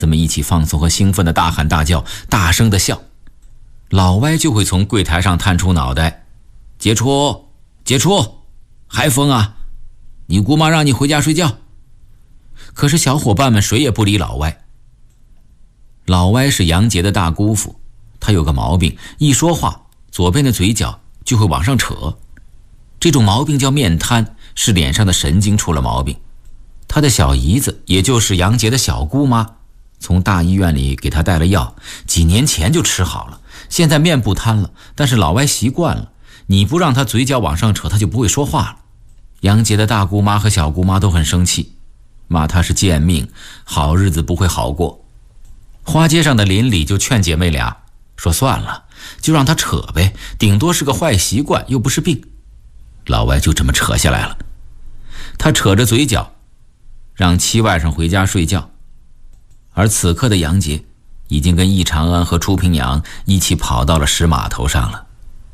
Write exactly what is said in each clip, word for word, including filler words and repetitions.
子们一起放松和兴奋的大喊大叫，大声的笑。老歪就会从柜台上探出脑袋：“杰出，杰出，还疯啊？你姑妈让你回家睡觉。”可是小伙伴们谁也不理老歪。老歪是杨杰的大姑父，他有个毛病，一说话左边的嘴角就会往上扯，这种毛病叫面瘫，是脸上的神经出了毛病。他的小姨子，也就是杨杰的小姑妈，从大医院里给他带了药，几年前就吃好了，现在面不瘫了，但是老歪习惯了，你不让他嘴角往上扯，他就不会说话了。杨杰的大姑妈和小姑妈都很生气，骂他是贱命，好日子不会好过。花街上的邻里就劝姐妹俩说，算了，就让他扯呗，顶多是个坏习惯，又不是病。老歪就这么扯下来了，他扯着嘴角让七外甥回家睡觉。而此刻的杨杰已经跟易长安和朱平阳一起跑到了石码头上了。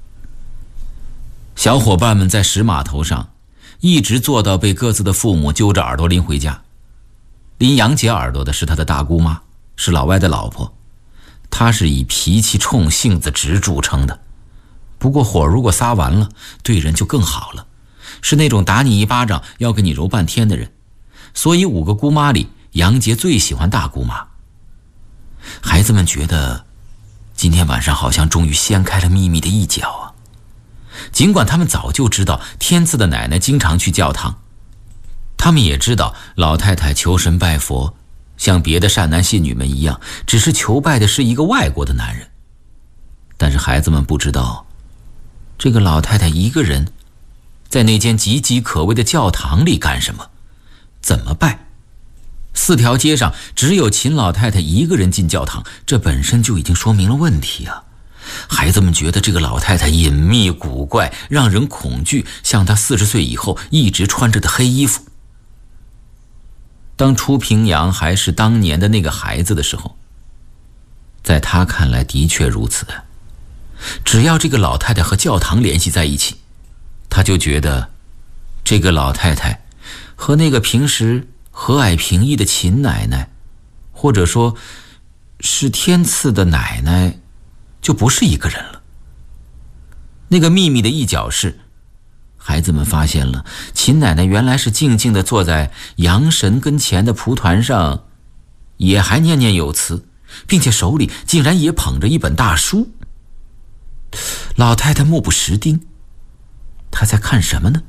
小伙伴们在石码头上一直坐到被各自的父母揪着耳朵拎回家。拎杨杰耳朵的是他的大姑妈，是老歪的老婆，她是以脾气冲、性子直著称的。不过火如果撒完了，对人就更好了，是那种打你一巴掌要给你揉半天的人。所以五个姑妈里，杨杰最喜欢大姑妈。孩子们觉得今天晚上好像终于掀开了秘密的一角啊！尽管他们早就知道天赐的奶奶经常去教堂，他们也知道老太太求神拜佛，像别的善男信女们一样，只是求拜的是一个外国的男人。但是孩子们不知道，这个老太太一个人在那间岌岌可危的教堂里干什么？怎么拜？四条街上只有秦老太太一个人进教堂，这本身就已经说明了问题啊！孩子们觉得这个老太太隐秘古怪，让人恐惧，像她四十岁以后一直穿着的黑衣服。当初平阳还是当年的那个孩子的时候，在他看来的确如此。只要这个老太太和教堂联系在一起，他就觉得这个老太太和那个平时和蔼平易的秦奶奶，或者说是天赐的奶奶，就不是一个人了。那个秘密的一角是，孩子们发现了秦奶奶原来是静静地坐在阳神跟前的蒲团上，也还念念有词，并且手里竟然也捧着一本大书。老太太目不识丁，她在看什么呢？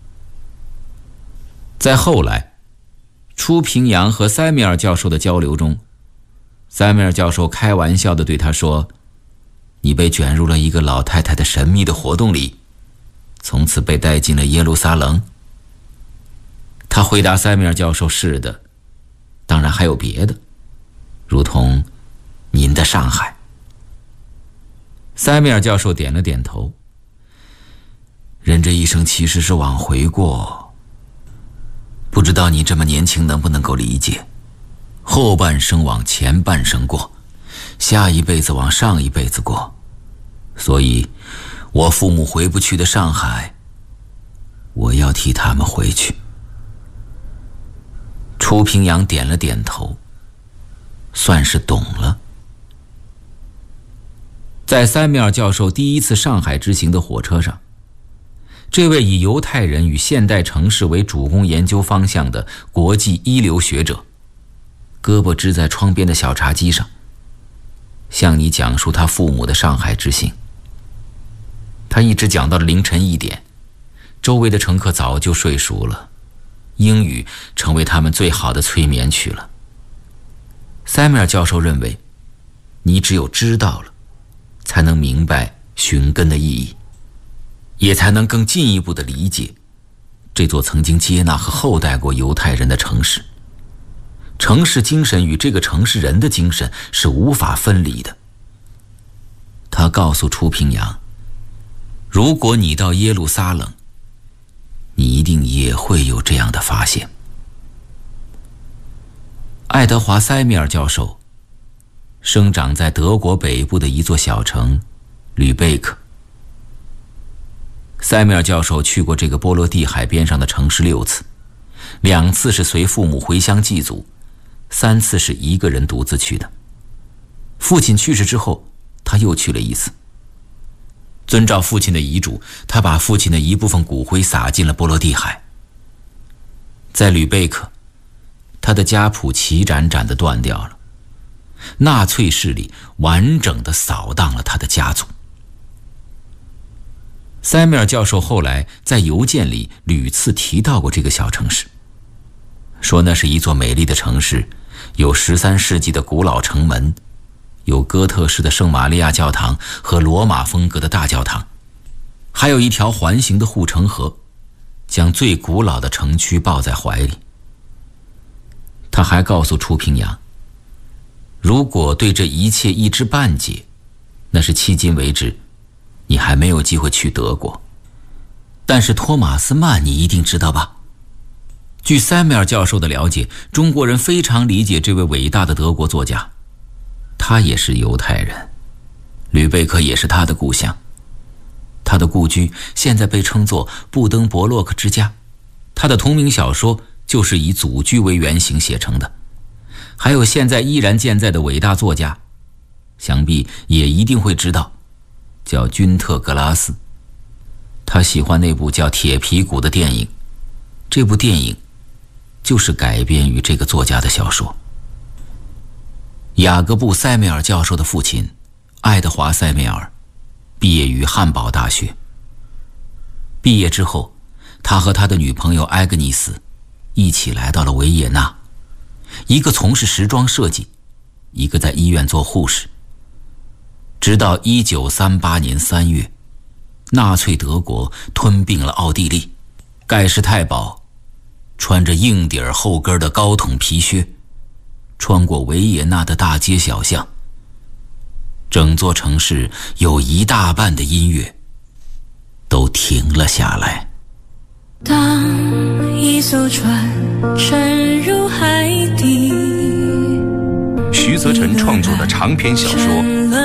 在后来初平阳和塞米尔教授的交流中，塞米尔教授开玩笑地对他说，你被卷入了一个老太太的神秘的活动里，从此被带进了耶路撒冷。他回答塞米尔教授，是的，当然还有别的，如同您的上海。塞米尔教授点了点头，人这一生其实是往回过，不知道你这么年轻能不能够理解，后半生往前半生过，下一辈子往上一辈子过。所以我父母回不去的上海，我要替他们回去。初平阳点了点头，算是懂了。在塞米尔教授第一次上海之行的火车上，这位以犹太人与现代城市为主攻研究方向的国际一流学者，胳膊支在窗边的小茶几上，向你讲述他父母的上海之行。他一直讲到了凌晨一点，周围的乘客早就睡熟了，英语成为他们最好的催眠曲了。塞米尔教授认为，你只有知道了，才能明白寻根的意义，也才能更进一步地理解这座曾经接纳和厚待过犹太人的城市。城市精神与这个城市人的精神是无法分离的。他告诉初平阳，如果你到耶路撒冷，你一定也会有这样的发现。爱德华·塞米尔教授生长在德国北部的一座小城吕贝克。塞米尔教授去过这个波罗的海边上的城市六次，两次是随父母回乡祭祖， 三次是一个人独自去的。父亲去世之后，他又去了一次。遵照父亲的遗嘱，他把父亲的一部分骨灰撒进了波罗的海。在吕贝克，他的家谱齐展展地断掉了，纳粹势力完整地扫荡了他的家族。塞缪尔教授后来在邮件里屡次提到过这个小城市，说那是一座美丽的城市，有十三世纪的古老城门，有哥特式的圣玛利亚教堂和罗马风格的大教堂，还有一条环形的护城河，将最古老的城区抱在怀里。他还告诉楚平阳，如果对这一切一知半解，那是迄今为止你还没有机会去德国。但是托马斯曼你一定知道吧？据塞缪尔教授的了解，中国人非常理解这位伟大的德国作家，他也是犹太人，吕贝克也是他的故乡。他的故居现在被称作布登伯洛克之家，他的同名小说就是以祖居为原型写成的。还有现在依然健在的伟大作家，想必也一定会知道，叫君特·格拉斯。他喜欢那部叫《铁皮鼓》的电影，这部电影就是改编于这个作家的小说。雅各布·塞缪尔教授的父亲爱德华·塞缪尔毕业于汉堡大学。毕业之后，他和他的女朋友埃格尼斯一起来到了维也纳，一个从事时装设计，一个在医院做护士。直到一九三八年三月，纳粹德国吞并了奥地利，盖世太保穿着硬底儿厚跟的高筒皮靴，穿过维也纳的大街小巷，整座城市有一大半的音乐都停了下来。 当一艘船沉入海底， 徐则臣创作的长篇小说